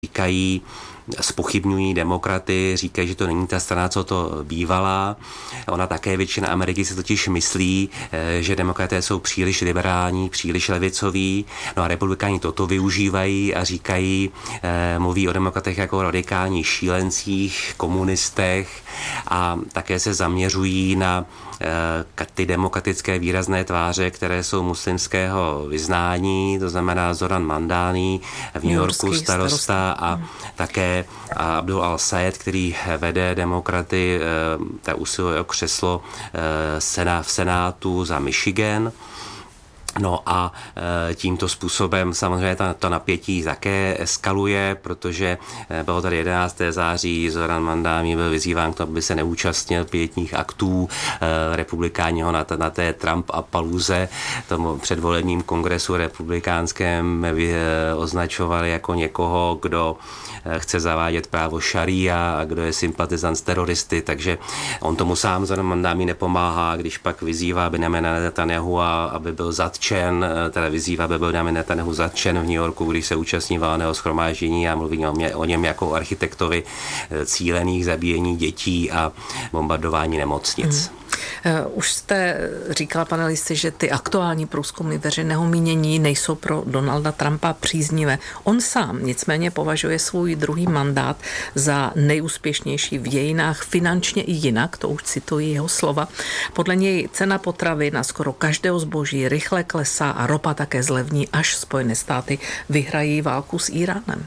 říkají, zpochybňují demokraty, říkají, že to není ta strana, co to bývala. Ona také, většina Ameriky si totiž myslí, že demokraté jsou příliš liberální, příliš levicoví. No a republikáni toto využívají a říkají, mluví o demokratech jako o radikálních šílencích, komunistech a také se zaměřují na ty demokratické výrazné tváře, které jsou muslimského vyznání, to znamená Zoran Mandani, v New Yorku starosta a také Abdul al-Sayed, který vede demokraty, ta usiluje o křeslo v Senátu za Michigan. No a tímto způsobem samozřejmě to napětí také eskaluje, protože bylo tady 11. září, Zoran Mandani byl vyzýván k tomu, aby se neúčastnil pietních aktů. Republikáni ho na té Trump a Paluze, tomu předvolebním kongresu republikánském, označovali jako někoho, kdo chce zavádět právo šaria a kdo je sympatizant s teroristy, takže on tomu sám Zoran Mandani nepomáhá, když pak vyzývá Benjamina Netanyahu, aby byl zatčen, teda vyzývá, aby byl Benjamin Netanyahu zatčen v New Yorku, když se účastní valného shromáždění a mluví o něm jako architektovi cílených zabíjení dětí a bombardování nemocnic. Už jste říkala, pane Lisci, že ty aktuální průzkumy veřejného mínění nejsou pro Donalda Trumpa příznivé. On sám nicméně považuje svůj druhý mandát za nejúspěšnější v dějinách, finančně i jinak, to už cituji jeho slova. Podle něj cena potravy na skoro každého zboží rychle klesá a ropa také zlevní, až Spojené státy vyhrají válku s Íránem.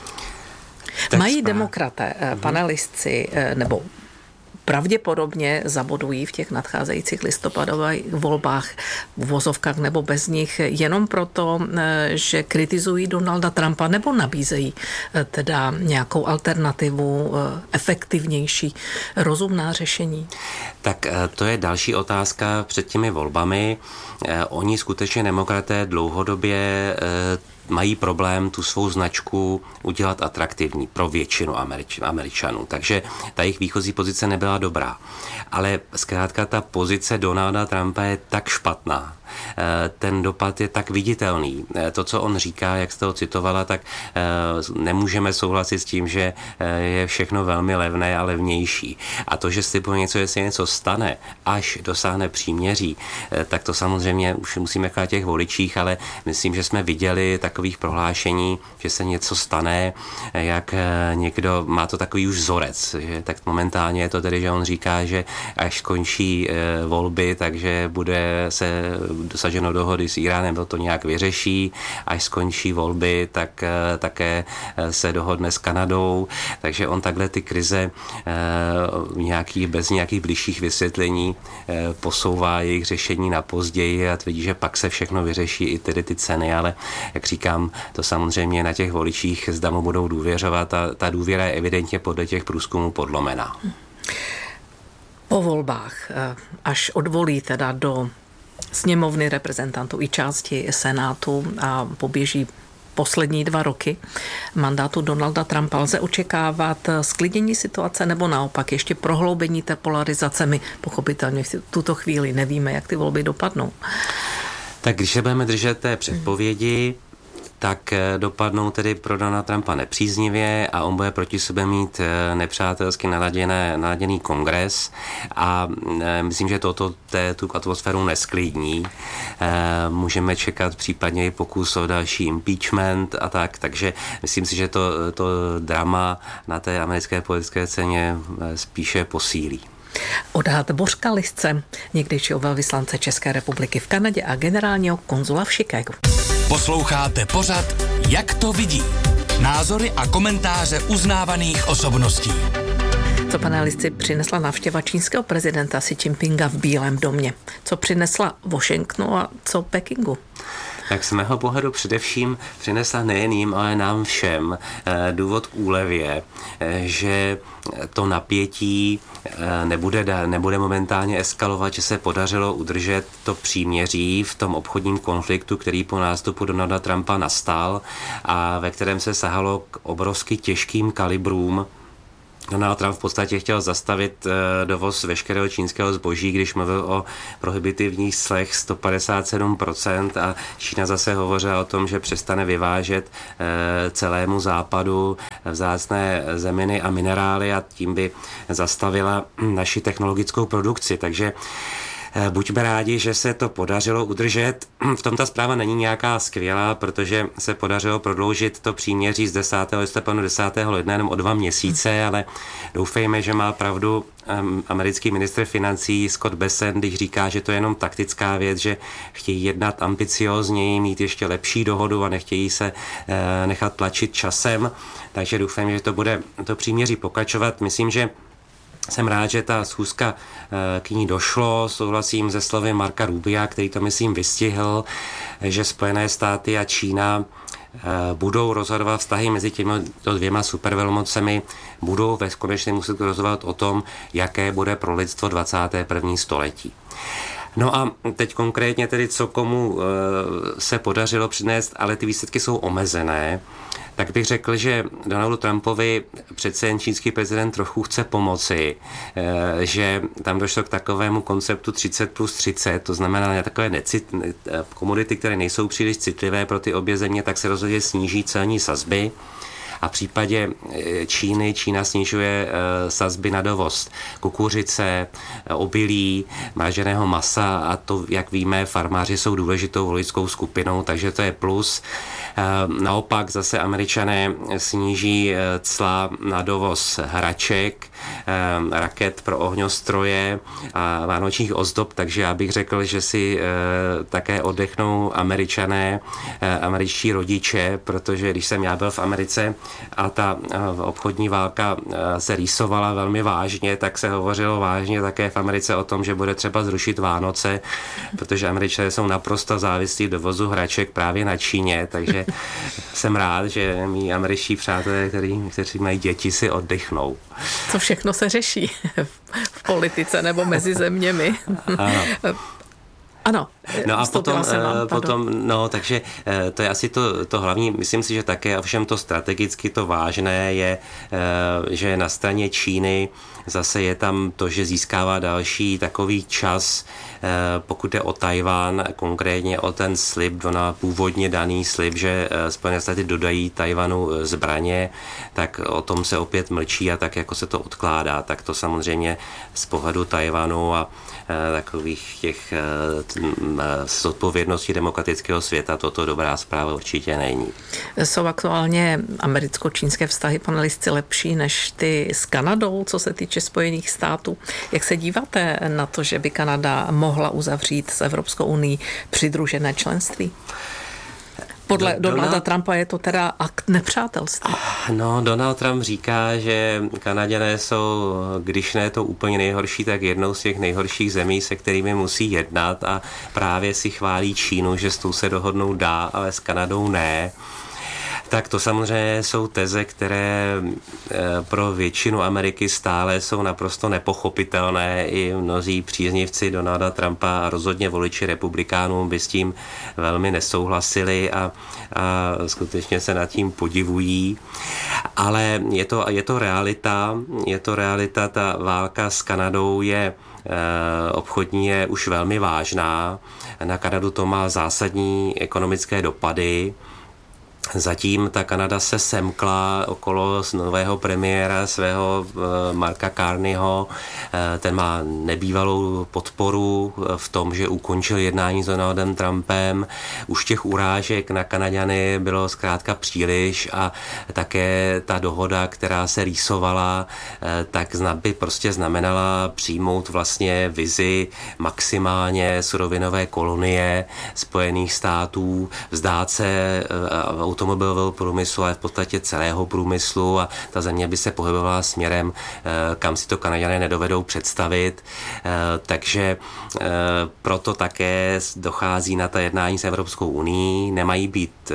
Mají demokraté, pane Lisci, nebo pravděpodobně zabodují v těch nadcházejících listopadových volbách, v vozovkách nebo bez nich, jenom proto, že kritizují Donalda Trumpa, nebo nabízejí teda nějakou alternativu, efektivnější, rozumná řešení? Tak to je další otázka před těmi volbami. Oni skutečně demokraté dlouhodobě mají problém tu svou značku udělat atraktivní pro většinu Američanů. Takže ta jejich výchozí pozice nebyla dobrá. Ale zkrátka ta pozice Donalda Trumpa je tak špatná. Ten dopad je tak viditelný. To, co on říká, jak jste ho citovala, tak nemůžeme souhlasit s tím, že je všechno velmi levné a levnější. A to, že slibuje něco, jestli něco stane, až dosáhne příměří, tak to samozřejmě už musíme nechat těch voličích, ale myslím, že jsme viděli takových prohlášení, že se něco stane, jak někdo, má to takový už vzorec, že tak momentálně je to tedy, že on říká, že až skončí volby, takže bude se dosaženo dohody s Iránem, to nějak vyřeší, až skončí volby, tak také se dohodne s Kanadou, takže on takhle ty krize bez nějakých bližších vysvětlení posouvá jejich řešení na později a tvrdí, že pak se všechno vyřeší, i tedy ty ceny, ale jak říkám, to samozřejmě na těch voličích zda mu budou důvěřovat a ta důvěra je evidentně podle těch průzkumů podlomená. Po volbách, až odvolí teda do sněmovny reprezentantů i části Senátu a poběží poslední 2 roky mandátu Donalda Trumpa, lze očekávat sklidnění situace nebo naopak ještě prohloubení té polarizace? My pochopitelně v tuto chvíli nevíme, jak ty volby dopadnou. Tak když se budeme držet té předpovědi, tak dopadnou tedy pro Donalda Trumpa nepříznivě a on bude proti sobě mít nepřátelsky naladěný kongres a myslím, že tu atmosféru nesklidní. Můžeme čekat případně i pokus o další impeachment a tak, takže myslím si, že to drama na té americké politické scéně spíše posílí. Odhad Bořka Lisce, někdejšího velvyslance České republiky v Kanadě a generálního konzula v Chicagu. Posloucháte pořad Jak to vidí? Názory a komentáře uznávaných osobností. Co, pane Lisci, přinesla návštěva čínského prezidenta Xi Jinpinga v Bílém domě? Co přinesla Washingtonu a co Pekingu? Tak z mého pohledu především přinesla nejen jim, ale nám všem důvod k úlevě, že to napětí nebude momentálně eskalovat, že se podařilo udržet to příměří v tom obchodním konfliktu, který po nástupu Donalda Trumpa nastal a ve kterém se sahalo k obrovsky těžkým kalibrům Donald Trump v podstatě chtěl zastavit dovoz veškerého čínského zboží, když mluvil o prohibitivních clech 157% a Čína zase hovořila o tom, že přestane vyvážet celému západu vzácné zeminy a minerály a tím by zastavila naši technologickou produkci. Takže buďme rádi, že se to podařilo udržet. V tom ta zpráva není nějaká skvělá, protože se podařilo prodloužit to příměří z 10. listopadu 10. ledna jenom o 2 měsíce, ale doufejme, že má pravdu americký ministr financí Scott Bessent, když říká, že to je jenom taktická věc, že chtějí jednat ambiciózněji, mít ještě lepší dohodu a nechtějí se nechat tlačit časem. Takže doufejme, že to bude to příměří pokračovat. Myslím, že jsem rád, že ta schůzka k ní došlo. Souhlasím se slovy Marka Rubia, který to, myslím, vystihl, že Spojené státy a Čína budou rozhodovat vztahy mezi těmito 2 supervelmocemi, budou ve konečně muset rozhodovat o tom, jaké bude pro lidstvo 21. století. No a teď konkrétně tedy, co komu se podařilo přinést, ale ty výsledky jsou omezené, tak bych řekl, že Donaldu Trumpovi přece jen čínský prezident trochu chce pomoci, že tam došlo k takovému konceptu 30+30, to znamená na takové komodity, které nejsou příliš citlivé pro ty obě země, tak se rozhodně sníží celní sazby. A v případě Čína snižuje sazby na dovoz kukuřice, obilí, mraženého masa a to, jak víme, farmáři jsou důležitou voličskou skupinou, takže to je plus. Naopak zase Američané sníží cla na dovoz hraček, raket pro ohňostroje a vánočních ozdob, takže já bych řekl, že si také oddechnou Američané, američtí rodiče, protože když jsem já byl v Americe a ta obchodní válka se rýsovala velmi vážně, tak se hovořilo vážně také v Americe o tom, že bude třeba zrušit Vánoce, protože Američané jsou naprosto závislí v dovozu hraček právě na Číně, takže jsem rád, že mý američtí přátelé, kteří mají děti, si oddechnou. Co všechno se řeší v politice nebo mezi zeměmi. Ano. No a takže to je asi to hlavní. Myslím si, že také ovšem to strategicky to vážné je, že na straně Číny zase je tam to, že získává další takový čas, pokud jde o Tajván, konkrétně o ten slib, původně daný slib, že Spojené státy dodají Tajvanu zbraně, tak o tom se opět mlčí a tak jako se to odkládá, tak to samozřejmě z pohledu Tajvanu a takových těch zodpovědností demokratického světa toto dobrá zpráva určitě není. Jsou aktuálně americko-čínské vztahy, pane Lisci, lepší než ty s Kanadou, co se týče Spojených států? Jak se díváte na to, že by Kanada mohla uzavřít s Evropskou unií přidružené členství? Podle Donalda Trumpa je to teda akt nepřátelství. No, Donald Trump říká, že Kanaďané jsou, když ne to úplně nejhorší, tak jednou z těch nejhorších zemí, se kterými musí jednat a právě si chválí Čínu, že s tou se dohodnout dá, ale s Kanadou ne. Tak to samozřejmě jsou teze, které pro většinu Ameriky stále jsou naprosto nepochopitelné. I mnozí příznivci Donalda Trumpa a rozhodně voliči republikánů by s tím velmi nesouhlasili a skutečně se nad tím podivují. Ale je to realita, ta válka s Kanadou je obchodní je už velmi vážná. Na Kanadu to má zásadní ekonomické dopady. Zatím ta Kanada se semkla okolo nového premiéra svého Marka Carneyho. Ten má nebývalou podporu v tom, že ukončil jednání s Donaldem Trumpem. Už těch urážek na Kanaďany bylo zkrátka příliš a také ta dohoda, která se rýsovala, tak by prostě znamenala přijmout vlastně vizi maximálně surovinové kolonie Spojených států, vzdát se automobilového průmyslu, ale v podstatě celého průmyslu a ta země by se pohybovala směrem, kam si to Kanaďané nedovedou představit. Takže proto také dochází na ta jednání s Evropskou unií. Nemají být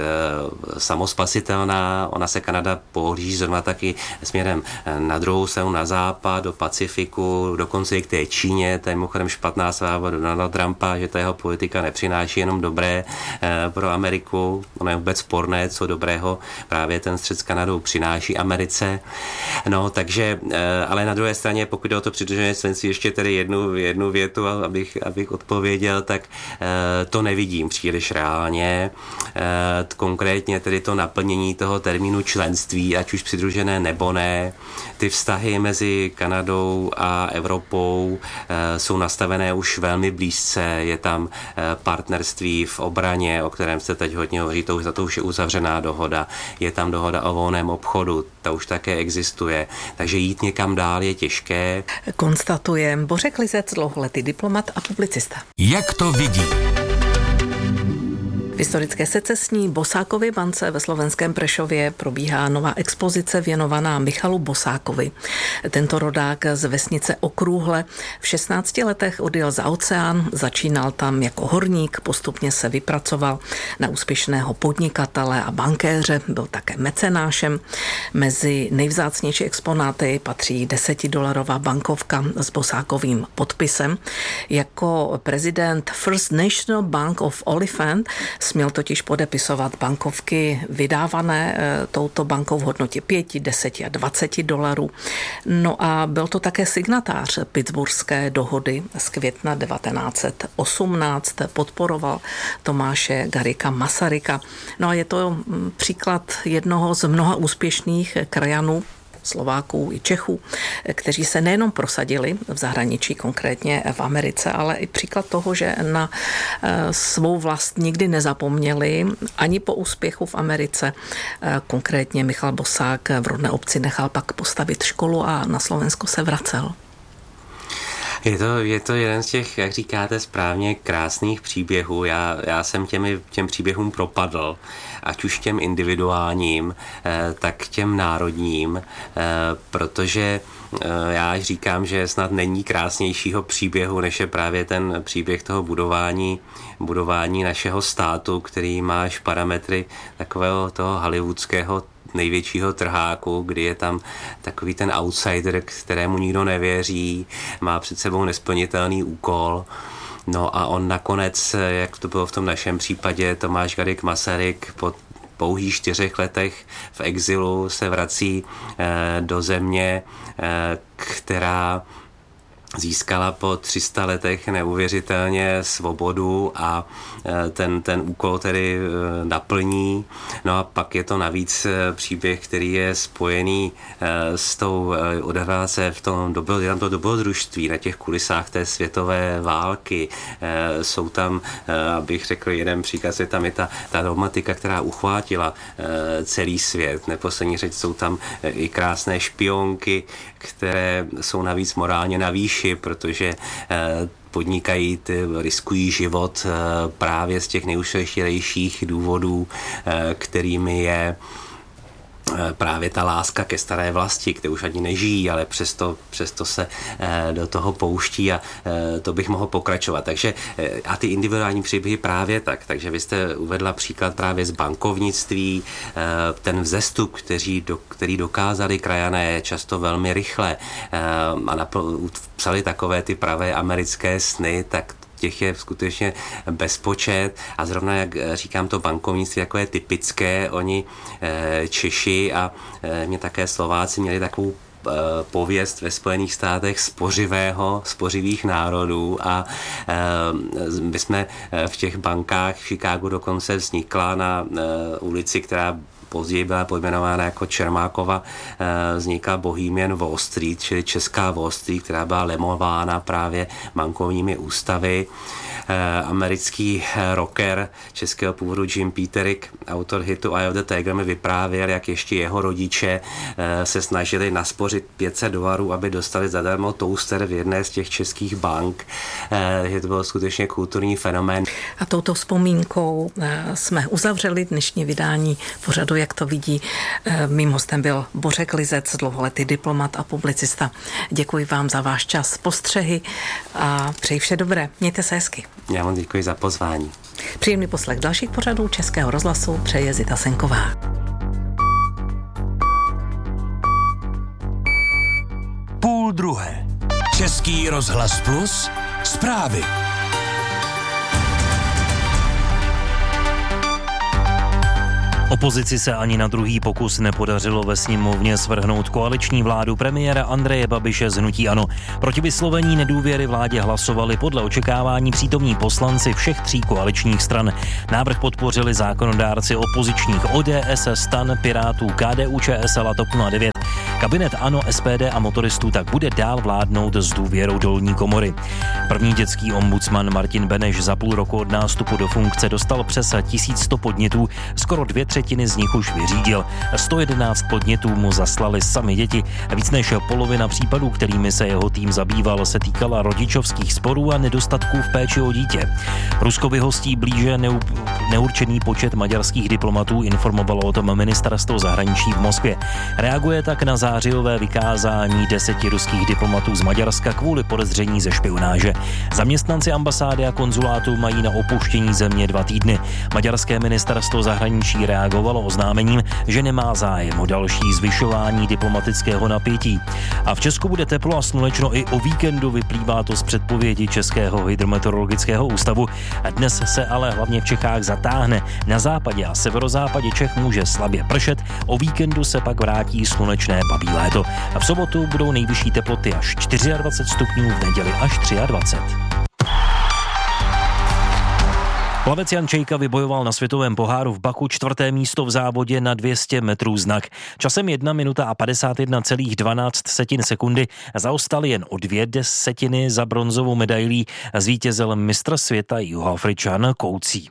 samospasitelná. Ona se Kanada pohlíží zrovna taky směrem na druhou stranu, na západ, do Pacifiku, dokonce i k té Číně. To je mimochodem špatná zpráva Donalda Trumpa, že ta jeho politika nepřináší jenom dobré pro Ameriku. Ono je vůbec sporné, zajímavé, co dobrého právě ten střet s Kanadou přináší Americe. No, takže, ale na druhé straně, pokud jde o to přidružené členství, ještě tedy jednu větu, abych odpověděl, tak to nevidím příliš reálně. Konkrétně tedy to naplnění toho termínu členství, ať už přidružené nebo ne, ty vztahy mezi Kanadou a Evropou jsou nastavené už velmi blízce. Je tam partnerství v obraně, o kterém se teď hodně hovoří, to už je uzavřená dohoda. Je tam dohoda o volném obchodu, ta už také existuje. Takže jít někam dál je těžké. Konstatuje Bořek Lizec, dlouholetý diplomat a publicista. Jak to vidí? V historické secesní Bosákově bance ve slovenském Prešově probíhá nová expozice věnovaná Michalu Bosákovi. Tento rodák z vesnice Okrůhle v 16 letech odjel za oceán, začínal tam jako horník, postupně se vypracoval na úspěšného podnikatele a bankéře, byl také mecenášem. Mezi nejvzácnější exponáty patří $10 bankovka s Bosákovým podpisem. Jako prezident First National Bank of Oliphant směl totiž podepisovat bankovky vydávané touto bankou v hodnotě 5, 10 a $20. No a byl to také signatář Pittsburghské dohody z května 1918. Podporoval Tomáše Garrigua Masaryka. No a je to příklad jednoho z mnoha úspěšných krajanů, Slováků i Čechů, kteří se nejenom prosadili v zahraničí, konkrétně v Americe, ale i příklad toho, že na svou vlast nikdy nezapomněli ani po úspěchu v Americe. Konkrétně Michal Bosák v rodné obci nechal pak postavit školu a na Slovensko se vracel. Je to jeden z těch, jak říkáte správně, krásných příběhů. Já jsem těm příběhům propadl, ať už těm individuálním, tak těm národním, protože já říkám, že snad není krásnějšího příběhu, než je právě ten příběh toho budování našeho státu, který má až parametry takového toho hollywoodského největšího trháku, kdy je tam takový ten outsider, kterému nikdo nevěří, má před sebou nesplnitelný úkol. No a on nakonec, jak to bylo v tom našem případě, Tomáš Garrigue Masaryk po pouhých 4 letech v exilu se vrací do země, která získala po 300 letech neuvěřitelně svobodu a ten úkol tedy naplní. No a pak je to navíc příběh, který je spojený s tou odehrává se v tom dobrodružství na těch kulisách té světové války. Jsou tam, abych řekl jeden příklad, je tam i ta romantika, která uchvátila celý svět. Neposlední řeč jsou tam i krásné špionky, které jsou navíc morálně na výši, protože podnikají, riskují život právě z těch nejušlechtilejších důvodů, kterými je právě ta láska ke staré vlasti, kde už ani nežijí, ale přesto se do toho pouští a to bych mohl pokračovat. Takže a ty individuální příběhy právě tak. Takže vy jste uvedla příklad právě z bankovnictví, ten vzestup, který dokázali krajané často velmi rychle a psali takové ty pravé americké sny, tak těch je skutečně bezpočet a zrovna, jak říkám, to bankovnictví, jako je typické, oni Češi a mě také Slováci měli takovou pověst ve Spojených státech spořivých národů a my jsme v těch bankách v Chicagu dokonce vznikla na ulici, která později byla pojmenována jako Čermákova, vznikla Bohemian Wall Street, čili česká Wall Street, která byla lemována právě bankovními ústavy. Americký rocker českého původu Jim Peterik, autor hitu Eye of the Tiger, mi vyprávěl, jak ještě jeho rodiče se snažili naspořit $500, aby dostali zadarmo toaster v jedné z těch českých bank. Že to byl skutečně kulturní fenomén. A touto vzpomínkou jsme uzavřeli dnešní vydání pořadu Jak to vidí. Mým hostem byl Bořek Lizec, dlouholetý diplomat a publicista. Děkuji vám za váš čas, postřehy a přeji vše dobré. Mějte se hezky. Já vám děkuji za pozvání. Příjemný poslech dalších pořadů Českého rozhlasu přeje Zita Senková. Půl druhé. Český rozhlas Plus. Zprávy. Opozici se ani na druhý pokus nepodařilo ve sněmovně svrhnout koaliční vládu premiéra Andreje Babiše z hnutí ANO. Proti vyslovení nedůvěry vládě hlasovali podle očekávání přítomní poslanci všech tří koaličních stran. Návrh podpořili zákonodárci opozičních ODS, STAN, Pirátů, KDU-ČSL a TOP 09. Kabinet ANO, SPD a motoristů tak bude dál vládnout s důvěrou dolní komory. První dětský ombudsman Martin Beneš za půl roku od nástupu do funkce dostal přes 1100 podnětů, skoro 2/3 z nich už vyřídil. 111 podnětů mu zaslali sami děti. Víc než polovina případů, kterými se jeho tým zabýval, se týkala rodičovských sporů a nedostatků v péči o dítě. Rusko vyhostí blíže neurčený počet maďarských diplomatů, informovalo o tom ministerstvo zahraničí v Moskvě. Reaguje tak na zářijové vykázání 10 ruských diplomatů z Maďarska kvůli podezření ze špionáže. Zaměstnanci ambasády a konzulátu mají na opuštění země 2 týdny. Maďarské ministerstvo zahraničí reagovalo oznámením, že nemá zájem o další zvyšování diplomatického napětí. A v Česku bude teplo a slunečno i o víkendu, vyplývá to z předpovědi Českého hydrometeorologického ústavu. Dnes se ale hlavně v Čechách zatáhne. Na západě a severozápadě Čech může slabě pršet, o víkendu se pak vrátí slunečné babí léto. A v sobotu budou nejvyšší teploty až 24 stupňů, v neděli až 23. Plavec Jan Čejka vybojoval na světovém poháru v Baku 4. místo v závodě na 200 metrů znak. Časem 1 minuta a 51,12 sekundy zaostal jen o 0,2 za bronzovou medailí. Zvítězil mistr světa Jihoafričan Koucí.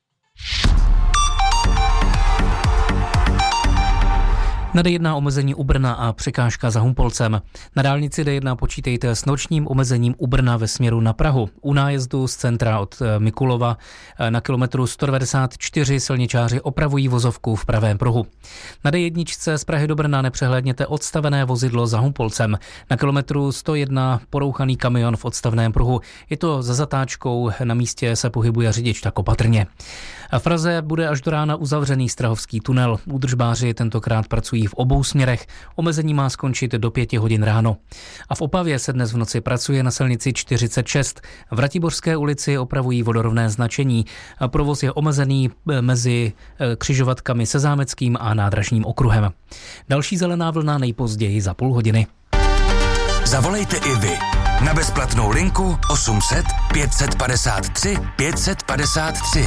Na D1 omezení u Brna a překážka za Humpolcem. Na dálnici D1 počítejte s nočním omezením u Brna ve směru na Prahu. U nájezdu z centra od Mikulova na kilometru 194 silničáři opravují vozovku v pravém pruhu. Na D1 z Prahy do Brna nepřehlédněte odstavené vozidlo za Humpolcem. Na kilometru 101 porouchaný kamion v odstavném pruhu. Je to za zatáčkou, na místě se pohybuje řidič tak opatrně. A v Praze bude až do rána uzavřený Strahovský tunel. Údržbáři tentokrát pracují v obou směrech. Omezení má skončit do 5 hodin ráno. A v Opavě se dnes v noci pracuje na silnici 46. V Ratibořské ulici opravují vodorovné značení. A provoz je omezený mezi křižovatkami se Zámeckým a Nádražním okruhem. Další zelená vlna nejpozději za půl hodiny. Zavolejte i vy na bezplatnou linku 800 553 553.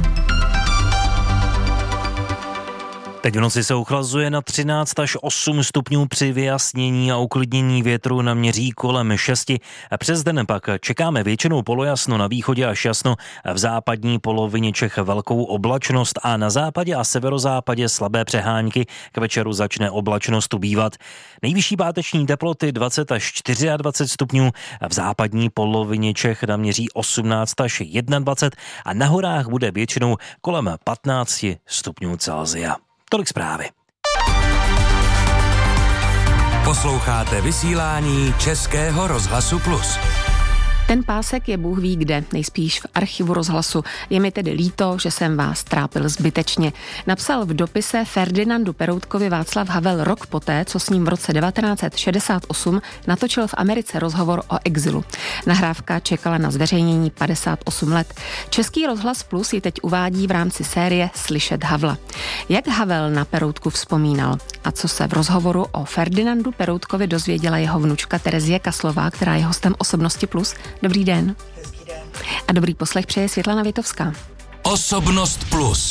Teď v noci se ochlazuje na 13 až 8 stupňů při vyjasnění a uklidnění větru naměří kolem 6. Přes den pak čekáme většinou polojasno, na východě až jasno, v západní polovině Čech velkou oblačnost a na západě a severozápadě slabé přehánky. K večeru začne oblačnost ubývat. Nejvyšší páteční teploty 20 až 24 stupňů, v západní polovině Čech naměří 18 až 21 a na horách bude většinou kolem 15 stupňů Celsia. Tolik zprávy. Posloucháte vysílání Českého rozhlasu Plus. Ten pásek je Bůh ví kde, nejspíš v archivu rozhlasu. Je mi tedy líto, že jsem vás trápil zbytečně. Napsal v dopise Ferdinandu Peroutkovi Václav Havel rok poté, co s ním v roce 1968 natočil v Americe rozhovor o exilu. Nahrávka čekala na zveřejnění 58 let. Český rozhlas Plus ji teď uvádí v rámci série Slyšet Havla. Jak Havel na Peroutku vzpomínal a co se v rozhovoru o Ferdinandu Peroutkovi dozvěděla jeho vnučka Terezie Kaslová, která je hostem Osobnosti Plus. Dobrý den. Hezký den. A dobrý poslech přeje Světlana Větovská. Osobnost Plus.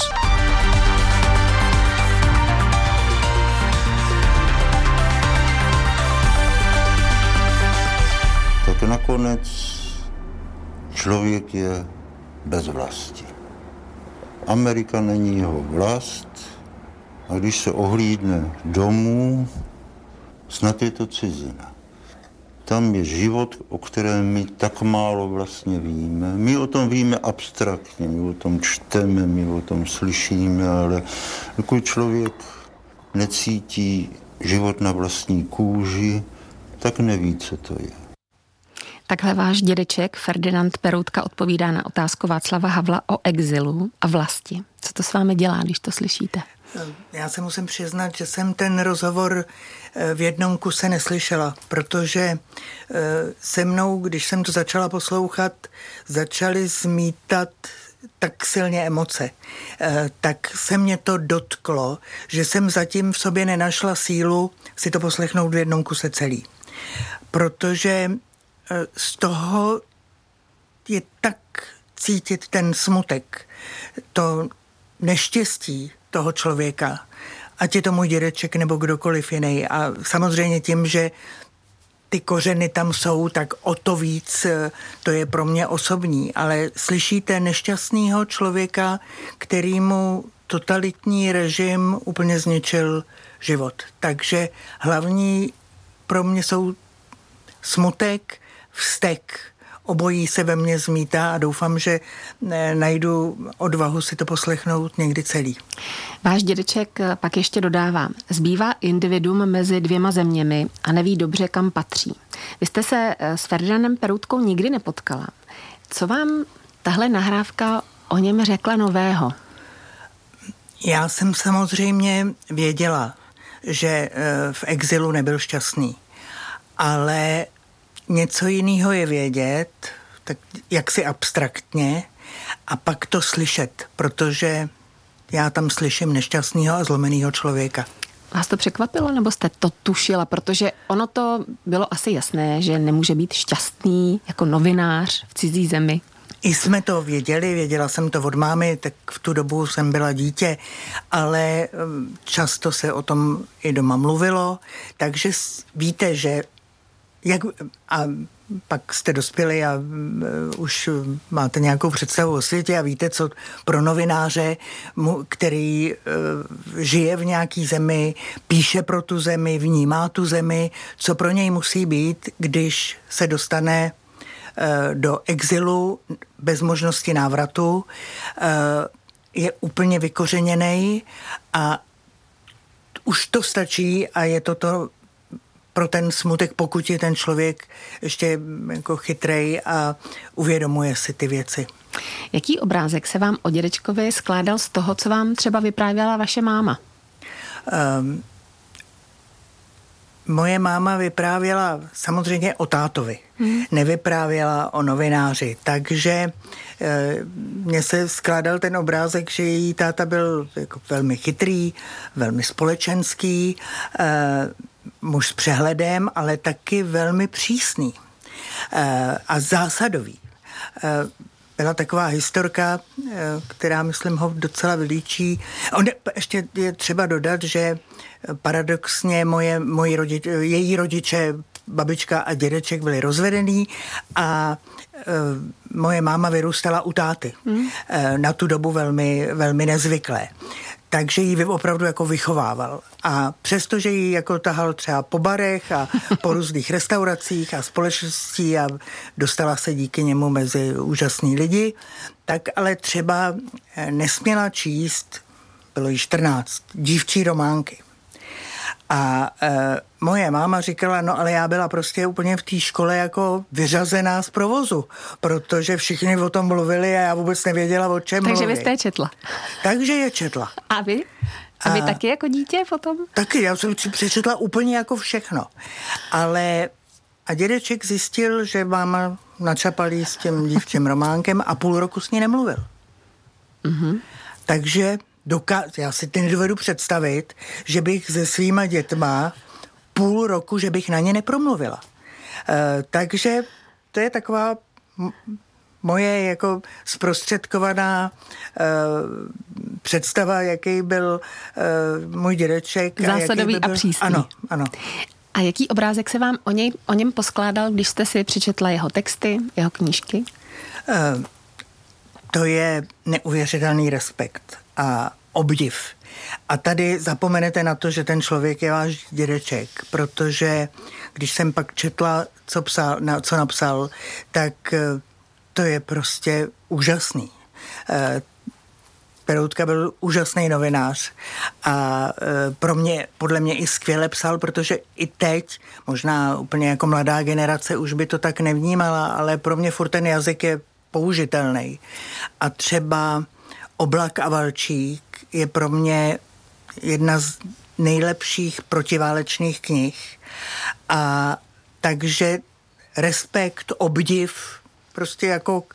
Tak nakonec člověk je bez vlasti. Amerika není jeho vlast a když se ohlídne domů, snad je to cizina. Tam je život, o kterém my tak málo vlastně víme. My o tom víme abstraktně, my o tom čteme, my o tom slyšíme, ale dokud člověk necítí život na vlastní kůži, tak neví, co to je. Takhle váš dědeček Ferdinand Peroutka odpovídá na otázku Václava Havla o exilu a vlasti. Co to s vámi dělá, když to slyšíte? Já se musím přiznat, že jsem ten rozhovor v jednom kuse neslyšela, protože se mnou, když jsem to začala poslouchat, začaly zmítat tak silně emoce, tak se mě to dotklo, že jsem zatím v sobě nenašla sílu si to poslechnout v jednom kuse celý. Protože z toho je tak cítit ten smutek, to neštěstí toho člověka, ať je to můj dědeček nebo kdokoliv jiný. A samozřejmě tím, že ty kořeny tam jsou, tak o to víc to je pro mě osobní. Ale slyšíte nešťastného člověka, kterýmu totalitní režim úplně zničil život. Takže hlavní pro mě jsou smutek, vztek. Obojí se ve mně zmítá a doufám, že najdu odvahu si to poslechnout někdy celý. Váš dědeček pak ještě dodává, zbývá individuum mezi dvěma zeměmi a neví dobře, kam patří. Vy jste se s Ferdinandem Peroutkou nikdy nepotkala. Co vám tahle nahrávka o něm řekla nového? Já jsem samozřejmě věděla, že v exilu nebyl šťastný, ale něco jiného je vědět, tak jaksi abstraktně, a pak to slyšet, protože já tam slyším nešťastného a zlomeného člověka. Vás to překvapilo, nebo jste to tušila? Protože ono to bylo asi jasné, že nemůže být šťastný jako novinář v cizí zemi. I jsme to věděli, věděla jsem to od mámy, tak v tu dobu jsem byla dítě, ale často se o tom i doma mluvilo, takže víte, že a pak jste dospěli a už máte nějakou představu o světě a víte, co pro novináře, který žije v nějaký zemi, píše pro tu zemi, vnímá tu zemi, co pro něj musí být, když se dostane do exilu bez možnosti návratu, je úplně vykořeněnej a už to stačí a je to pro ten smutek, pokud je ten člověk ještě jako chytrej a uvědomuje si ty věci. Jaký obrázek se vám o dědečkovi skládal z toho, co vám třeba vyprávěla vaše máma? Moje máma vyprávěla samozřejmě o tátovi. Nevyprávěla o novináři, takže mně se skládal ten obrázek, že její táta byl jako velmi chytrý, velmi společenský, muž s přehledem, ale taky velmi přísný a zásadový. Byla taková historka, která, myslím, ho docela vylíčí. Ještě je třeba dodat, že paradoxně její rodiče, babička a dědeček byli rozvedený a moje máma vyrůstala u táty. Na tu dobu velmi, velmi nezvyklé. Takže ji opravdu jako vychovával. A přestože ji jako tahal třeba po barech a po různých restauracích a společností a dostala se díky němu mezi úžasný lidi, tak ale třeba nesměla číst, bylo jí 14, dívčí románky. A moje máma říkala, no ale já byla prostě úplně v té škole jako vyřazená z provozu, protože všichni o tom mluvili a já vůbec nevěděla, o čem mluví. Takže vy jste je četla. Takže je četla. A vy? A vy taky jako dítě potom? Taky, já jsem si přečetla úplně jako všechno. Ale a dědeček zjistil, že máma načapalí s tím dívčím románkem a půl roku s ní nemluvil. Takže já si to nedovedu představit, že bych se svýma dětma půl roku, že bych na ně nepromluvila. Takže to je taková moje jako zprostředkovaná představa, jaký byl můj dědeček. Zásadový a přísný. Ano, ano. A jaký obrázek se vám o něm poskládal, když jste si přečetla jeho texty, jeho knížky? To je neuvěřitelný respekt a obdiv. A tady zapomenete na to, že ten člověk je váš dědeček, protože když jsem pak četla, co napsal, tak to je prostě úžasný. Peroutka byl úžasný novinář a podle mě i skvěle psal, protože i teď, možná úplně jako mladá generace už by to tak nevnímala, ale pro mě furt ten jazyk je použitelný. A třeba Oblak a Valčík je pro mě jedna z nejlepších protiválečných knih. A takže respekt, obdiv prostě jako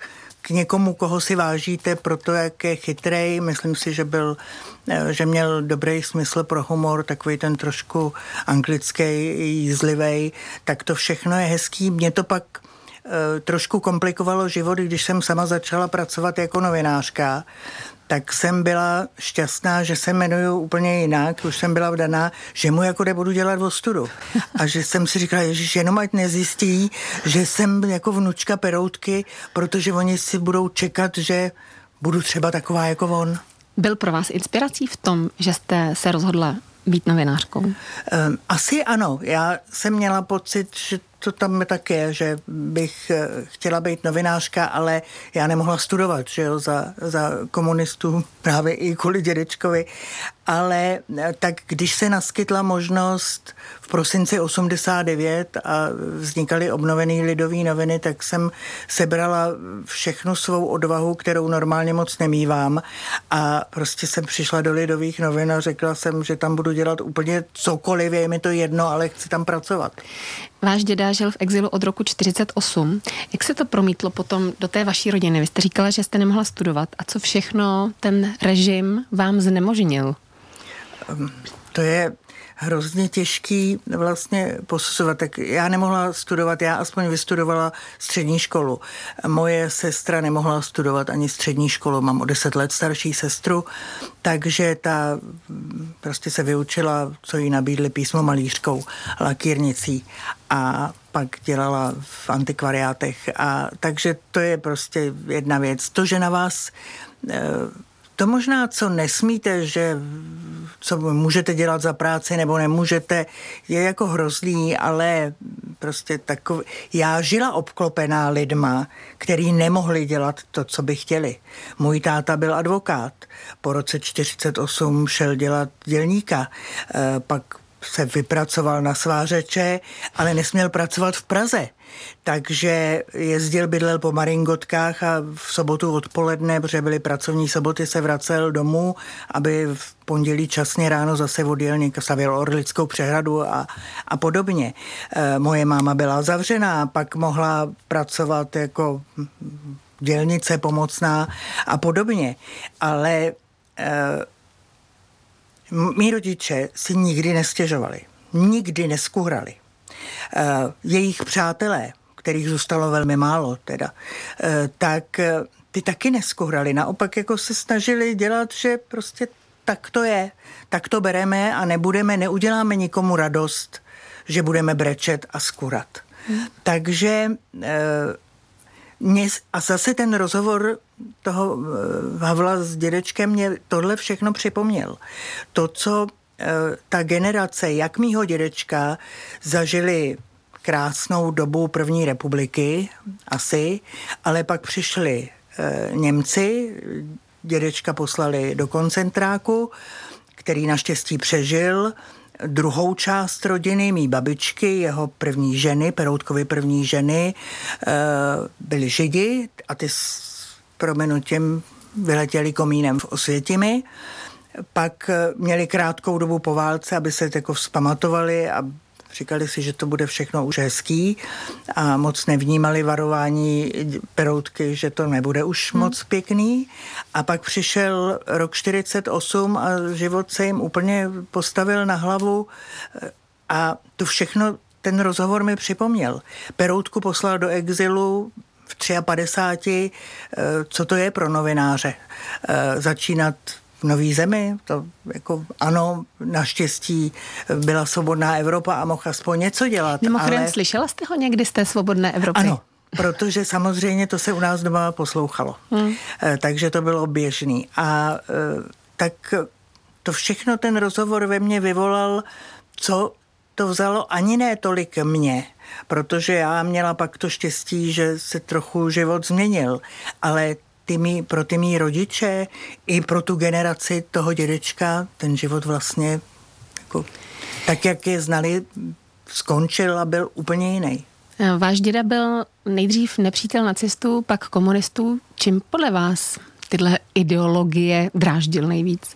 k někomu, koho si vážíte pro to, jak je chytrej. Myslím si, že měl dobrý smysl pro humor, takový ten trošku anglický, jízlivej, tak to všechno je hezký. Mě to pak trošku komplikovalo život, když jsem sama začala pracovat jako novinářka, tak jsem byla šťastná, že se jmenuju úplně jinak, už jsem byla vdaná, že mu jako nebudu dělat ostudu. A že jsem si říkala, ježiš, jenom ať nezjistí, že jsem jako vnučka Peroutky, protože oni si budou čekat, že budu třeba taková jako on. Byl pro vás inspirací v tom, že jste se rozhodla být novinářkou? Asi ano. Já jsem měla pocit, že to tam tak je, že bych chtěla být novinářka, ale já nemohla studovat, že jo, za komunistů, právě i kvůli dědečkovi. Ale tak když se naskytla možnost v prosinci 89 a vznikaly obnovený Lidový noviny, tak jsem sebrala všechnu svou odvahu, kterou normálně moc nemívám, a prostě jsem přišla do Lidových novin a řekla jsem, že tam budu dělat úplně cokoliv, je mi to jedno, ale chci tam pracovat. Váš děda žil v exilu od roku 1948. Jak se to promítlo potom do té vaší rodiny? Vy jste říkala, že jste nemohla studovat. A co všechno ten režim vám znemožnil? To je hrozně těžký vlastně posuzovat. Tak já nemohla studovat, já aspoň vystudovala střední školu. Moje sestra nemohla studovat ani střední školu, mám o 10 let starší sestru, takže ta prostě se vyučila, co jí nabídli, písmo malířkou, lakírnicí, a pak dělala v antikvariátech. A takže to je prostě jedna věc. To, že na vás to možná, co nesmíte, že co můžete dělat za práci nebo nemůžete, je jako hrozný, ale prostě takový. Já žila obklopená lidma, který nemohli dělat to, co by chtěli. Můj táta byl advokát. Po roce 1948 šel dělat dělníka. Pak se vypracoval na svářeče, ale nesměl pracovat v Praze. Takže bydlel po Maringotkách a v sobotu odpoledne, protože byly pracovní soboty, se vracel domů, aby v pondělí časně ráno zase odjel někam, stavěl Orlickou přehradu a podobně. Moje máma byla zavřená, pak mohla pracovat jako dělnice pomocná a podobně. Ale mí rodiče si nikdy nestěžovali, nikdy neskuhrali. Jejich přátelé, kterých zůstalo velmi málo teda, tak ty taky neskuhrali. Naopak jako se snažili dělat, že prostě tak to je, tak to bereme a neuděláme nikomu radost, že budeme brečet a skurat. Takže a zase ten rozhovor toho Havla s dědečkem mě tohle všechno připomněl. To, co ta generace, jak mýho dědečka, zažili krásnou dobu první republiky, asi, ale pak přišli Němci, dědečka poslali do koncentráku, který naštěstí přežil. Druhou část rodiny, mý babičky, jeho první ženy, Peroutkovy první ženy, byli Židi a ty s prominutím vyletěli komínem v Osvětimi. Pak měli krátkou dobu po válce, aby se jako vzpamatovali a říkali si, že to bude všechno už hezký, a moc nevnímali varování Peroutky, že to nebude už moc pěkný. A pak přišel rok 48 a život se jim úplně postavil na hlavu a to všechno ten rozhovor mi připomněl. Peroutku poslal do exilu v 53. Co to je pro novináře? Začínat v nový zemi, to jako ano, naštěstí byla svobodná Evropa a mohl aspoň něco dělat. Mimochodem, slyšela jste ho někdy z té svobodné Evropy? Ano, protože samozřejmě to se u nás doma poslouchalo. Takže to bylo běžný. A tak to všechno ten rozhovor ve mně vyvolal, co to vzalo ani ne tolik mě, protože já měla pak to štěstí, že se trochu život změnil, ale pro ty mý rodiče i pro tu generaci toho dědečka ten život vlastně jako, tak, jak je znali, skončil a byl úplně jiný. Váš děda byl nejdřív nepřítel nacistů, pak komunistů. Čím podle vás tyhle ideologie dráždil nejvíc?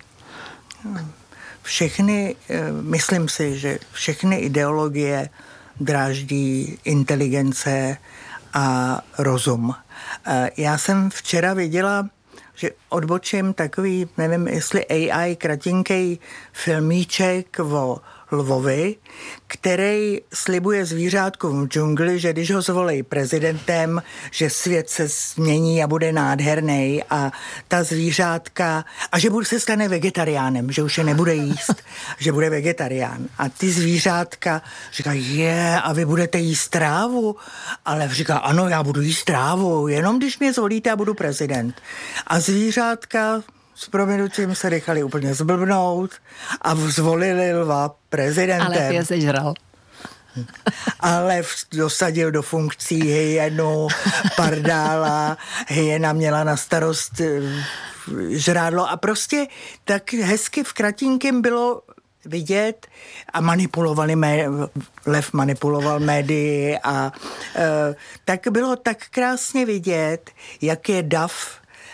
Myslím si, že všechny ideologie dráždí inteligence a rozum. Já jsem včera viděla, že odbočím takový, nevím, jestli AI, kratinkej filmíček o lvovi, který slibuje zvířátkům v džungli, že když ho zvolí prezidentem, že svět se změní a bude nádherný a ta zvířátka, a že se stane vegetariánem, že už je nebude jíst, že bude vegetarián. A ty zvířátka říkají, a vy budete jíst trávu? Ale říká, ano, já budu jíst trávu, jenom když mě zvolíte a budu prezident. A zvířátka s proměnutím se nechali úplně zblbnout a zvolili lva prezidentem. Ale je sežral. Ale dosadil do funkcí hyenu, pardála, hyena měla na starost žrádlo a prostě tak hezky v kratínkém bylo vidět a lev manipuloval médii a tak bylo tak krásně vidět, jak je dav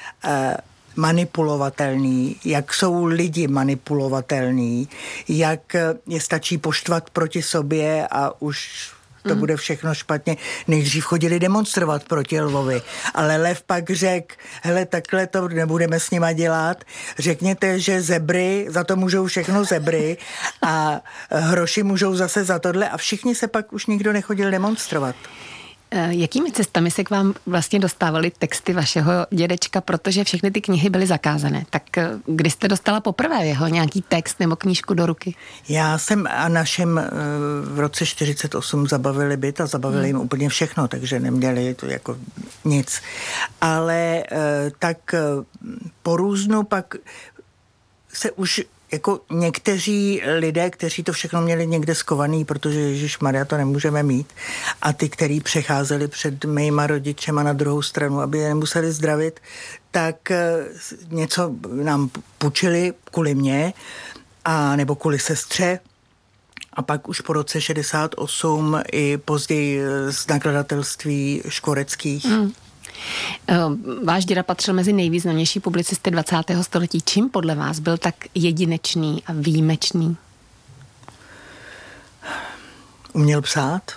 manipulovatelný, jak jsou lidi manipulovatelný, jak je stačí poštvat proti sobě a už to bude všechno špatně. Nejdřív chodili demonstrovat proti lvovi, ale lev pak řekl, hele, takhle to nebudeme s nima dělat, řekněte, že zebry, za to můžou všechno zebry a hroši můžou zase za tohle a všichni se pak už nikdo nechodil demonstrovat. Jakými cestami se k vám vlastně dostávaly texty vašeho dědečka, protože všechny ty knihy byly zakázané? Tak kdy jste dostala poprvé jeho nějaký text nebo knížku do ruky? Já jsem a našem v roce 48 zabavili byt a zabavili jim úplně všechno, takže neměli to jako nic. Ale tak po různu pak se už jako někteří lidé, kteří to všechno měli někde skovaný, protože ježišmarja to nemůžeme mít, a ty, kteří přecházeli před mýma rodičema na druhou stranu, aby je nemuseli zdravit, tak něco nám půjčili kvůli mě, a nebo kvůli sestře, a pak už po roce 68 i později z nakladatelství Škvoreckých. Váš děda patřil mezi nejvýznamnější publicisty 20. století. Čím podle vás byl tak jedinečný a výjimečný? Uměl psát,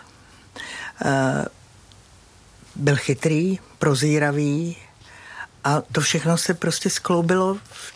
byl chytrý, prozíravý a to všechno se prostě skloubilo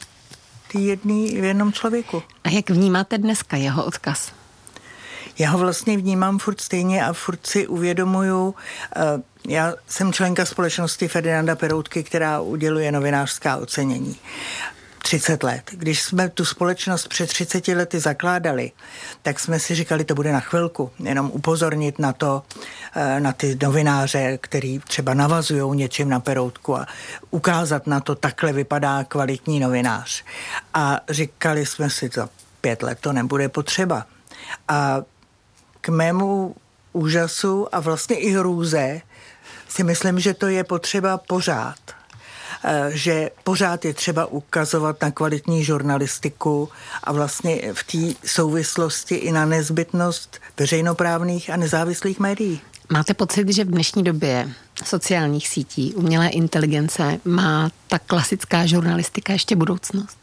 v jednom člověku. A jak vnímáte dneska jeho odkaz? Já ho vlastně vnímám furt stejně a furt si uvědomuju. Já jsem členka společnosti Ferdinanda Peroutky, která uděluje novinářská ocenění. 30 let. Když jsme tu společnost před 30 lety zakládali, tak jsme si říkali, to bude na chvilku, jenom upozornit na to, na ty novináře, který třeba navazujou něčím na Peroutku a ukázat na to, takhle vypadá kvalitní novinář. A říkali jsme si, za 5 let to nebude potřeba. A k mému úžasu a vlastně i hrůze si myslím, že to je potřeba pořád. Že pořád je třeba ukazovat na kvalitní žurnalistiku a vlastně v té souvislosti i na nezbytnost veřejnoprávných a nezávislých médií. Máte pocit, že v dnešní době sociálních sítí, umělé inteligence má ta klasická žurnalistika ještě budoucnost?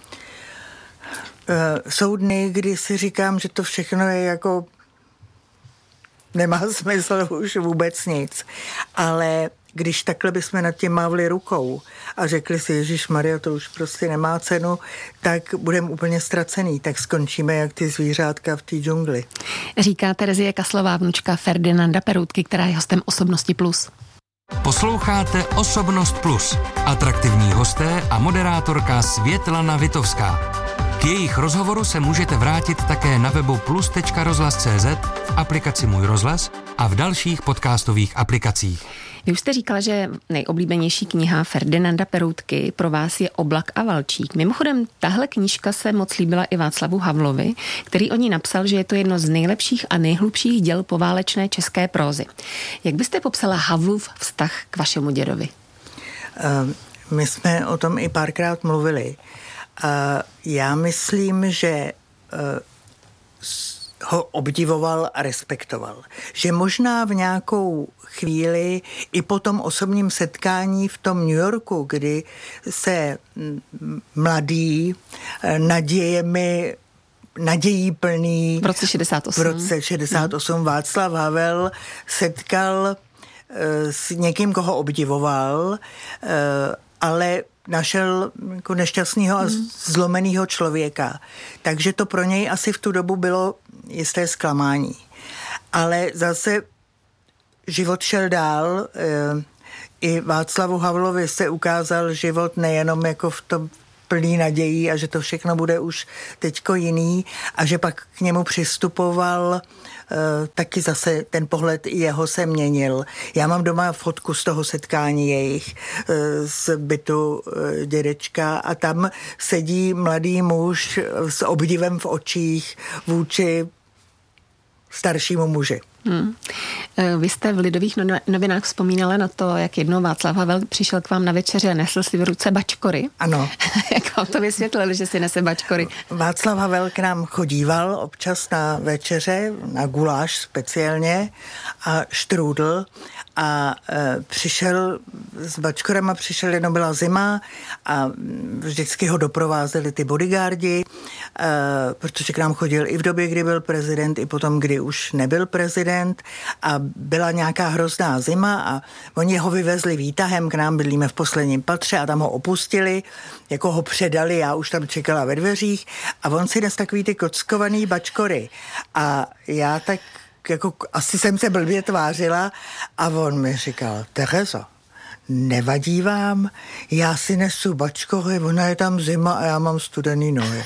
Jsou dny, kdy si říkám, že to všechno je jako nemá smysl už vůbec nic. Ale když takhle bychom nad tím mávli rukou a řekli si, ježišmarja, to už prostě nemá cenu, tak budeme úplně ztracený, tak skončíme jak ty zvířátka v té džungli. Říká Terezie Kaslová, vnučka Ferdinanda Peroutky, která je hostem Osobnosti Plus. Posloucháte Osobnost Plus. Atraktivní hosté a moderátorka Světlana Vitovská. K jejich rozhovoru se můžete vrátit také na webu plus.rozhlas.cz, v aplikaci Můj rozhlas a v dalších podcastových aplikacích. Vy už jste říkala, že nejoblíbenější kniha Ferdinanda Peroutky pro vás je Oblak a valčík. Mimochodem, tahle knížka se moc líbila i Václavu Havlovi, který o ní napsal, že je to jedno z nejlepších a nejhlubších děl poválečné české prózy. Jak byste popsala Havlův vztah k vašemu dědovi? My jsme o tom i párkrát mluvili. Já myslím, že ho obdivoval a respektoval. Že možná v nějakou chvíli i po tom osobním setkání v tom New Yorku, kdy se mladý, nadějí plný v roce 68 Václav Havel setkal s někým, koho obdivoval, ale našel jako nešťastného a zlomeného člověka. Takže to pro něj asi v tu dobu bylo jisté zklamání. Ale zase život šel dál. I Václavu Havlovi se ukázal život nejenom jako v tom plný nadějí a že to všechno bude už teďko jiný a že pak k němu přistupoval taky zase ten pohled jeho se měnil. Já mám doma fotku z toho setkání jejich z bytu dědečka a tam sedí mladý muž s obdivem v očích vůči staršímu muži. Vy jste v Lidových novinách vzpomínala na to, jak jednou Václav Havel přišel k vám na večeři a nesl si v ruce bačkory. Ano. Jak vám to vysvětlil, že si nese bačkory? Václav Havel k nám chodíval občas na večeře, na guláš speciálně a štrůdl a přišel s bačkorama, jednou byla zima a vždycky ho doprovázeli ty bodyguardi, protože k nám chodil i v době, kdy byl prezident, i potom, kdy už nebyl prezident a byla nějaká hrozná zima a oni ho vyvezli výtahem, k nám bydlíme v posledním patře a tam ho opustili, jako ho předali, já už tam čekala ve dveřích a on si nes takový ty kockovaný bačkory a já tak jako asi jsem se blbě tvářila a on mi říkal, Terezo, nevadí vám, já si nesu bačkory, ona je tam zima a já mám studený nohy.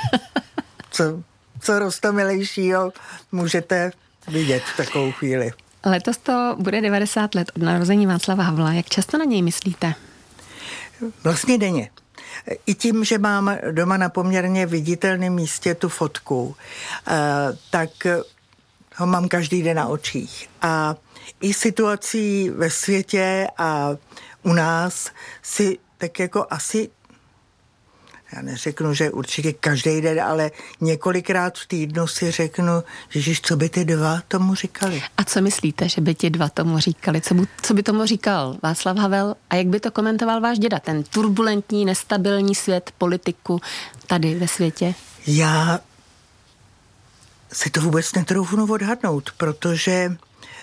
Co roztomilejšího můžete vidět v takovou chvíli. Letos to bude 90 let od narození Václava Havla. Jak často na něj myslíte? Vlastně denně. I tím, že mám doma na poměrně viditelném místě tu fotku, tak ho mám každý den na očích. A i situací ve světě a u nás si tak jako asi, já neřeknu, že určitě každý den, ale několikrát v týdnu si řeknu, Ježiš, co by ty dva tomu říkali? A co myslíte, že by ti dva tomu říkali? Co by tomu říkal Václav Havel? A jak by to komentoval váš děda? Ten turbulentní, nestabilní svět, politiku tady ve světě? Já si to vůbec netroufnu odhadnout, protože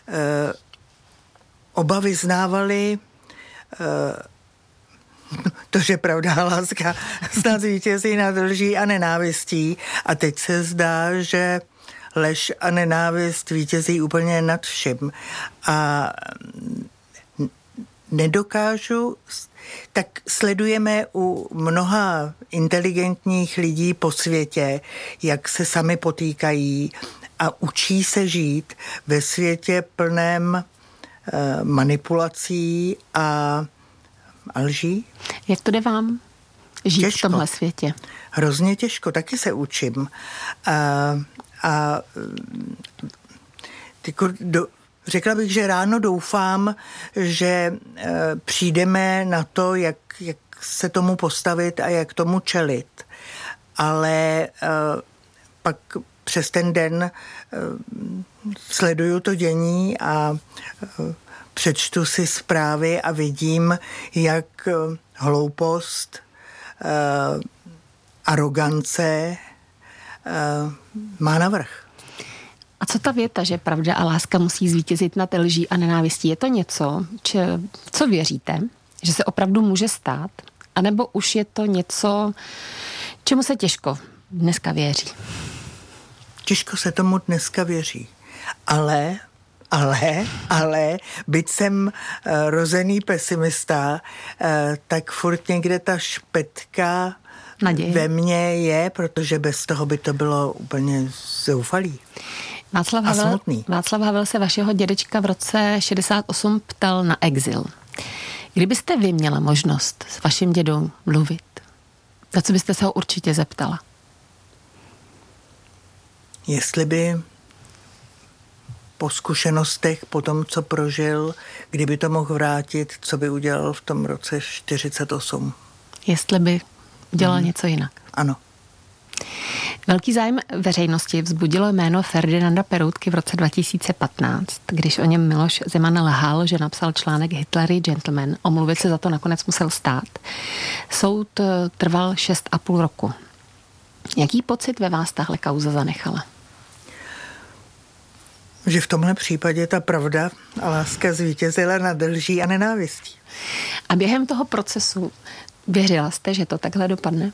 oba vyznávali to, že pravda a láska snad vítězí nad lží a nenávistí. A teď se zdá, že lež a nenávist vítězí úplně nad vším. A nedokážu, tak sledujeme u mnoha inteligentních lidí po světě, jak se sami potýkají a učí se žít ve světě plném manipulací a lží. Jak to jde vám žít těžko. V tomhle světě? Hrozně těžko, taky se učím. Řekla bych, že ráno doufám, že přijdeme na to, jak se tomu postavit a jak tomu čelit. Ale pak přes ten den sleduju to dění a přečtu si zprávy a vidím, jak hloupost, arogance má navrch. A co ta věta, že pravda a láska musí zvítězit nad lží a nenávistí? Je to něco, co věříte, že se opravdu může stát? A nebo už je to něco, čemu se těžko dneska věří? Těžko se tomu dneska věří. Ale, byť jsem rozený pesimista, tak furt někde ta špetka naděje ve mně je, protože bez toho by to bylo úplně zoufalý. Václav Havel se vašeho dědečka v roce 68 ptal na exil. Kdybyste vy měla možnost s vaším dědou mluvit, na co byste se ho určitě zeptala? Jestli by po zkušenostech, po tom, co prožil, kdyby to mohl vrátit, co by udělal v tom roce 48. Jestli by dělal něco jinak. Ano. Velký zájem veřejnosti vzbudilo jméno Ferdinanda Peroutky v roce 2015, když o něm Miloš Zeman lhal, že napsal článek Hitler je gentleman. Omluvit se za to nakonec musel stát. Soud trval 6,5 roku. Jaký pocit ve vás tahle kauza zanechala? Že v tomhle případě ta pravda a láska zvítězila nad lží a nenávistí. A během toho procesu věřila jste, že to takhle dopadne?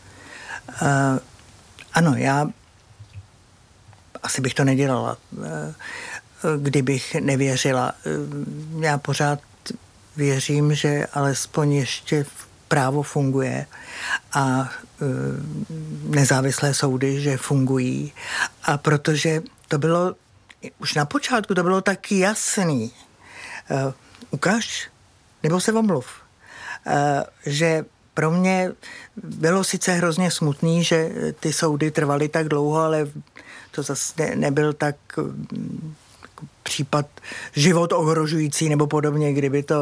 Ano, já asi bych to nedělala, kdybych nevěřila. Já pořád věřím, že alespoň ještě právo funguje a nezávislé soudy, že fungují. A protože to bylo, už na počátku to bylo tak jasný, ukaž, nebo se omluv, že pro mě bylo sice hrozně smutný, že ty soudy trvaly tak dlouho, ale to zase nebyl tak případ život ohrožující nebo podobně, kdyby to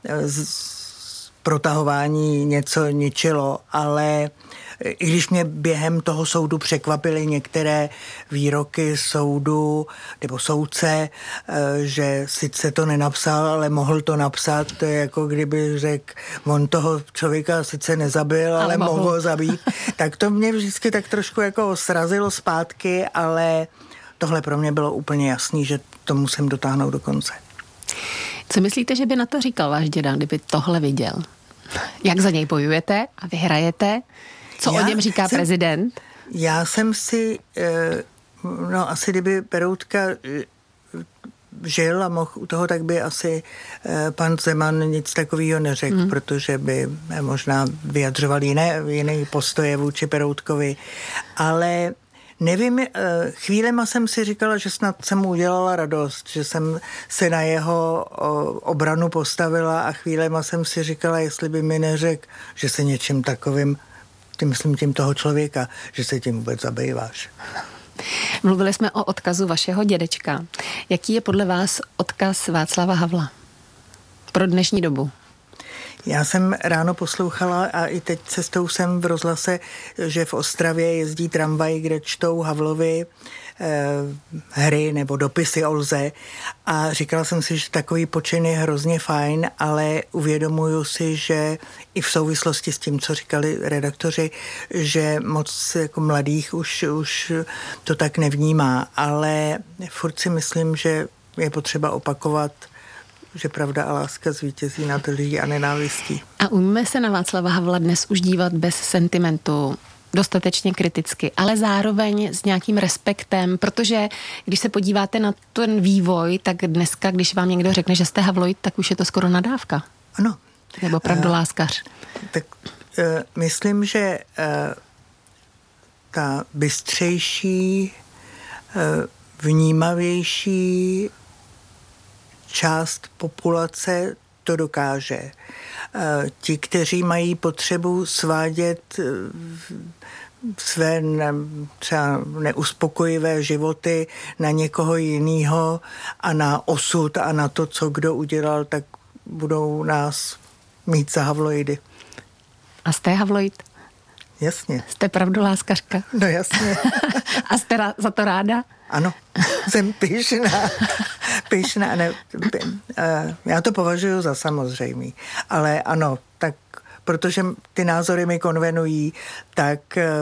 protahování něco ničilo, ale i když mě během toho soudu překvapily některé výroky soudu nebo soudce, že sice to nenapsal, ale mohl to napsat, to je jako kdyby řekl, on toho člověka sice nezabil, ale mohl ho zabít, tak to mě vždycky tak trošku jako srazilo zpátky, ale tohle pro mě bylo úplně jasný, že to musím dotáhnout do konce. Co myslíte, že by na to říkal váš děda, kdyby tohle viděl? Jak za něj bojujete a vyhrajete? Co o něm říká prezident? Já jsem si, asi kdyby Peroutka žil a mohl u toho, tak by asi pan Zeman nic takového neřekl, protože by možná vyjadřoval jiné postoje vůči Peroutkovi. Ale nevím, chvílema jsem si říkala, že snad jsem mu udělala radost, že jsem se na jeho obranu postavila a chvílema jsem si říkala, jestli by mi neřekl, že se něčím takovým, tím toho člověka, že se tím vůbec zabýváš. Mluvili jsme o odkazu vašeho dědečka. Jaký je podle vás odkaz Václava Havla pro dnešní dobu? Já jsem ráno poslouchala a i teď cestou jsem v rozhlase, že v Ostravě jezdí tramvaj, kde čtou Havlovi hry nebo dopisy o lze a říkala jsem si, že takový počin je hrozně fajn, ale uvědomuju si, že i v souvislosti s tím, co říkali redaktoři, že moc jako mladých už to tak nevnímá, ale furt si myslím, že je potřeba opakovat, že pravda a láska zvítězí nad lží a nenávistí. A umíme se na Václava Havla dnes už dívat bez sentimentu, dostatečně kriticky, ale zároveň s nějakým respektem, protože když se podíváte na ten vývoj, tak dneska, když vám někdo řekne, že jste Havloid, tak už je to skoro nadávka. Ano. Nebo pravdoláskař. Tak myslím, že ta bystřejší, vnímavější část populace to dokáže. Ti, kteří mají potřebu svádět své třeba neuspokojivé životy na někoho jiného a na osud a na to, co kdo udělal, tak budou nás mít za havloidy. A jste havloid? Jasně. Jste pravdoláskařka? No jasně. A jste za to ráda? Ano, jsem pyšná. Já to považuji za samozřejmý. Ale ano, tak protože ty názory mi konvenují, tak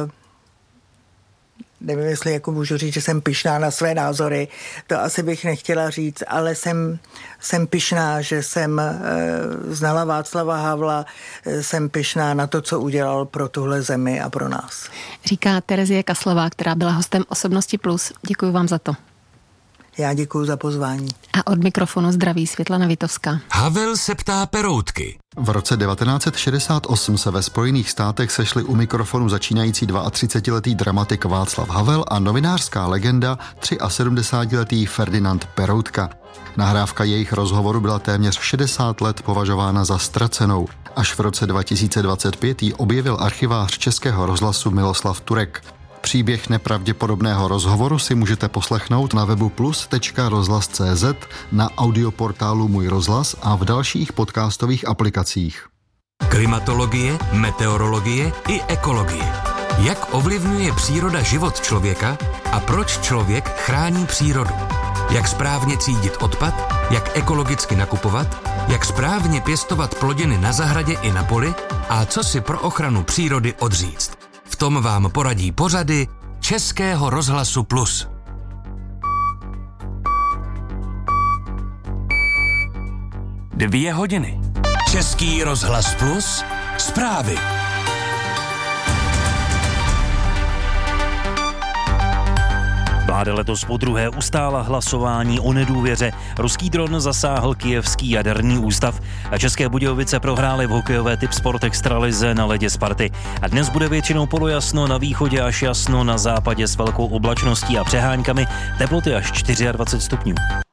nevím, jestli jako můžu říct, že jsem pyšná na své názory, to asi bych nechtěla říct, ale jsem pyšná, že jsem znala Václava Havla, jsem pyšná na to, co udělal pro tuhle zemi a pro nás. Říká Terezie Kaslová, která byla hostem Osobnosti Plus. Děkuji vám za to. Já děkuji za pozvání. A od mikrofonu zdraví Světlana Vitovská. Havel se ptá Peroutky. V roce 1968 se ve Spojených státech sešli u mikrofonu začínající 32letý dramatik Václav Havel a novinářská legenda 73letý Ferdinand Peroutka. Nahrávka jejich rozhovoru byla téměř 60 let považována za ztracenou. Až v roce 2025 ji objevil archivář Českého rozhlasu Miloslav Turek. Příběh nepravděpodobného rozhovoru si můžete poslechnout na webu plus.rozhlas.cz, na audioportálu Můj rozhlas a v dalších podcastových aplikacích. Klimatologie, meteorologie i ekologie. Jak ovlivňuje příroda život člověka a proč člověk chrání přírodu? Jak správně třídit odpad, jak ekologicky nakupovat, jak správně pěstovat plodiny na zahradě i na poli a co si pro ochranu přírody odříct. V tom vám poradí pořady Českého rozhlasu Plus. 2 hodiny. Český rozhlas Plus, zprávy. Vláda letos podruhé ustála hlasování o nedůvěře. Ruský dron zasáhl Kyjevský jaderný ústav a České Budějovice prohrály v hokejové typ Sport Extralize na ledě Sparty. A dnes bude většinou polojasno, na východě až jasno, na západě s velkou oblačností a přeháňkami, teploty až 24 stupňů.